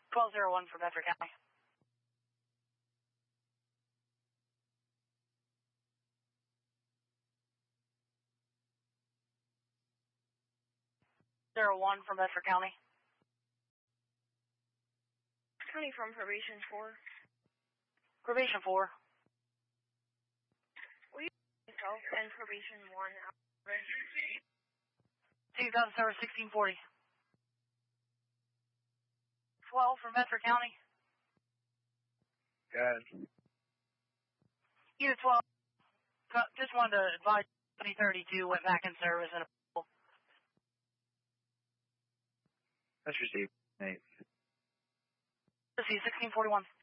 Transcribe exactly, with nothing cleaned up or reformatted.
twelve oh one for Bedford County. Zero one from Bedford County. County from Probation four. Probation four. Will you yourself and Probation one out? Team got service sixteen forty. twelve from Bedford County. Good. Either twelve. Just wanted to advise twenty thirty-two went back in service and a That's received. Nate. Let's see, sixteen forty-one.